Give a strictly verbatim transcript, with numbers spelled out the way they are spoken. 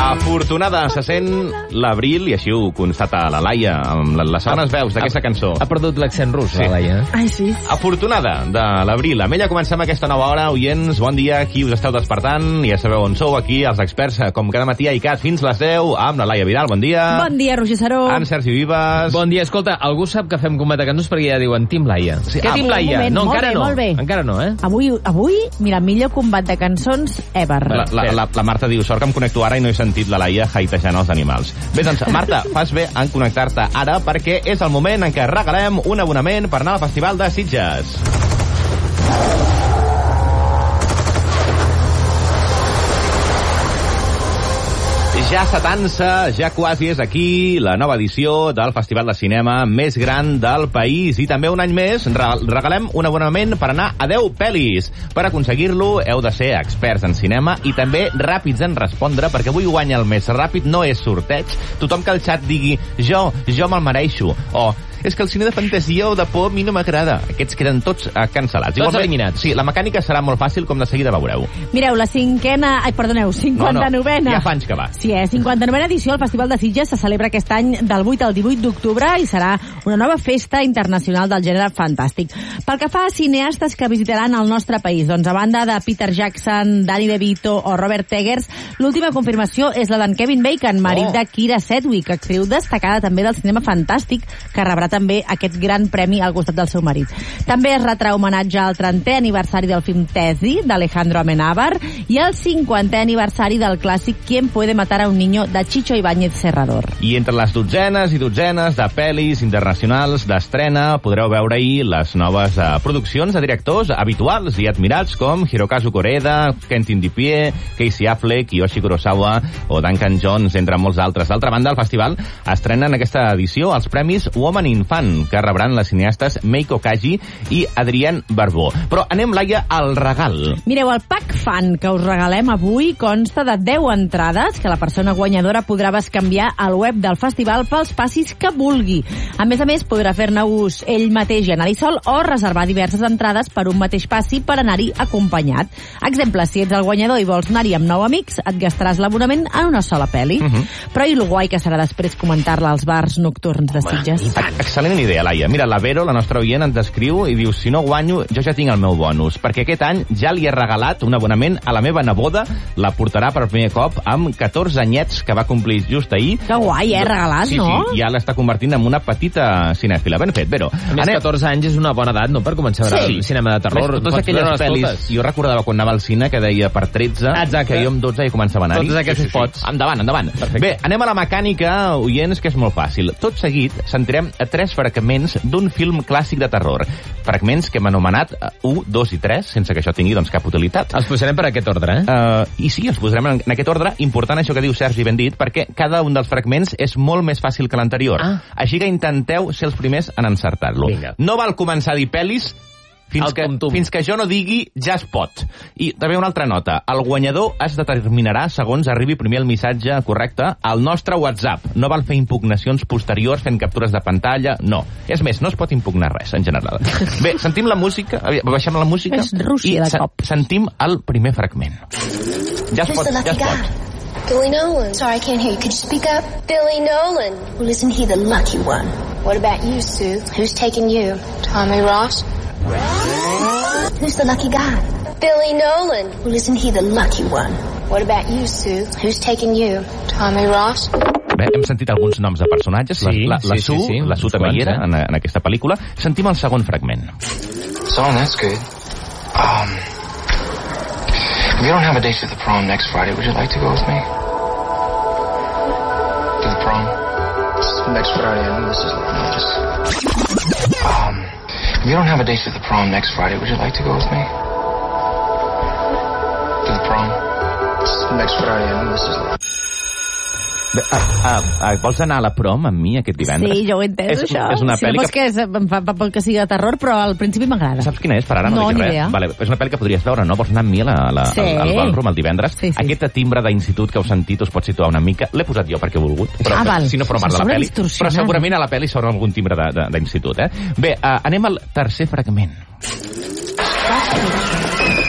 Afortunada se sent l'abril, i així ho constata la Laia, amb les segones veus d'aquesta cançó. Ha perdut l'accent rus, sí. La Laia. Ai, sí. Afortunada de l'abril. Amb ella comencem aquesta nova hora, oients. Bon dia, qui us esteu despertant? Ja sabeu on sou, aquí, els experts, com cada matí a ICAT, fins les deu, amb la Laia Vidal. Bon dia. Bon dia, Roger Saró. En Sergi Vives. Bon dia. Escolta, algú sap que fem combat de cançons perquè ja diuen Team Laia. Sí. Què Ah, Team Laia? moment, No, molt encara bé, no. molt bé. Encara no, eh? Avui, avui, mira, millor combat de cançons ever. La, la, la, la Marta diu, sort que em connecto ara i no he sentit la Laia haitejant els animals. Bé, doncs, Marta, fas bé en connectar-te ara perquè és el moment en què regalem un abonament per anar al Festival de Sitges. Ja s'atansa, ja quasi és aquí la nova edició del Festival de Cinema més gran del país. I també un any més regalem un abonament per anar a deu pel·lis. Per aconseguir-lo heu de ser experts en cinema i també ràpids en respondre, perquè avui guanya el més ràpid, no és sorteig. Tothom que al xat digui jo, jo me'l mereixo, o és que el cine de fantasia o de por a mi no m'agrada. Aquests queden tots uh, cancel·lats. Tots Igualment, eliminats. Sí, la mecànica serà molt fàcil, com de seguida veureu. Mireu, la cinquena... Ai, perdoneu, cinquanta-novena. No, no, ja fa anys que va. Sí, eh? cinquanta-novena edició del Festival de Sitges se celebra aquest any del vuit al divuit d'octubre i serà una nova festa internacional del gènere fantàstic. Pel que fa a cineastes que visitaran el nostre país, doncs a banda de Peter Jackson, Danny DeVito o Robert Eggers, l'última confirmació és la d'en Kevin Bacon, marit Oh. de Kira Sedgwick, actriu destacada també del cinema fantàstic, que rebrà també aquest gran premi al costat del seu marit. També es retrà homenatge al trentè aniversari del film Tesi, d'Alejandro Amenábar, i al cinquantè aniversari del clàssic Quién puede matar a un niño, de Chicho Ibáñez Serrador. I entre les dotzenes i dotzenes de pel·lis internacionals d'estrena podreu veure-hi les noves eh, produccions de directors habituals i admirats com Hirokazu Koreeda, Quentin Dupieux, Casey Affleck, Yoshi Kurosawa o Duncan Jones, entre molts altres. D'altra banda, el festival estrena en aquesta edició els premis Woman in Fan, que rebran les cineastes Meiko Kaji i Adrienne Barbeau. Però anem, Laia, al regal. Mireu, el pack fan que us regalem avui consta de deu entrades que la persona guanyadora podrà bescanviar al web del festival pels passis que vulgui. A més a més, podrà fer-ne ús ell mateix i anar-hi sol o reservar diverses entrades per un mateix passi per anar-hi acompanyat. Exemple, si ets el guanyador i vols anar-hi amb nou amics, et gastaràs l'abonament en una sola pel·li. Uh-huh. Però i lo guai que serà després comentar-la als bars nocturns de Sitges? Excel·lent idea, Laia. Mira, la Vero, la nostra oient, ens escriu i diu, si no guanyo, jo ja tinc el meu bonus, perquè aquest any ja li he regalat un abonament a la meva neboda, la portarà per primer cop amb catorze anyets que va complir just ahir. Que guai, eh? Regalat, sí, no? Sí, ja l'està convertint en una petita cinèfila. Ben fet, Vero. A més, catorze anys és una bona edat, no?, per començar a veure Sí. el cinema de terror. Més, totes aquelles pel·lis, jo recordava quan anava al cine que deia per tretze, Exacte. que jo amb dotze ja començava a anar-hi. Totes aquestes sí, sí, sí. pots. Endavant, endavant. Perfecte. Bé, anem a la mecànica, oients, que és molt fàcil. Tot seguit sentirem tres fragments d'un film clàssic de terror. Fragments que hem anomenat un, dos i tres, sense que això tingui doncs, cap utilitat. Els posarem per aquest ordre, eh? Uh, I sí, els posarem en, en aquest ordre. Important això que diu Sergi, ben dit, perquè cada un dels fragments és molt més fàcil que l'anterior. Ah. Així que intenteu ser els primers en encertar-lo. Vinga. No val començar a dir pel·lis fins que, fins que jo no digui ja es pot. I també una altra nota. El guanyador es determinarà segons arribi primer el missatge correcte al nostre WhatsApp. No val fer impugnacions posteriors fent captures de pantalla, no. És més, no es pot impugnar res, en general. Bé, sentim la música, baixem la música És Rússia, i de cop. sentim el primer fragment. Ja es pot, ja es pot. Billy Nolan. Sorry, I can't hear you. Could you speak up? Billy Nolan. Well, isn't he the lucky one? What about you, Sue? Who's taking you? Tommy Ross. Who's the lucky guy? Billy Nolan. Well, isn't he the lucky one? What about you, Sue? Who's taking you? Tommy Ross. Bé, hem sentit alguns noms de personatges. Sí, la, la, la sí, Sue, sí, sí, la Sue també hi era eh? en, en aquesta pel·lícula. Sentim el segon fragment. So that's good. Um, if you don't have a date to the prom next Friday, would you like to go with me? To the prom? Next Friday, I know this is no, just... Um, if you don't have a date to the prom next Friday, would you like to go with me? To the prom? Next Friday, I know this is... Bé, ah, ah, ah, vols anar a la prom amb mi aquest divendres? Sí, jo ho he entès, és, això. És una si pel·li no fos que, que em fa, fa por que sigui de terror, però al principi m'agrada. Saps quina és? Per ara no, No, dic ni res. idea. Vale, és una pel·li que podries veure, no? Vols anar amb mi a la, la, Sí. al, al ballroom el divendres? Sí, sí. Aquesta timbre d'institut que heu sentit us pot situar una mica. L'he posat jo perquè he volgut. Però, Ah, val. Si no forma part de la Sobre pel·li. distorsionant. Però segurament a la pel·li sona algun timbre de- de- d'institut, eh? Bé, uh, anem al tercer fragment.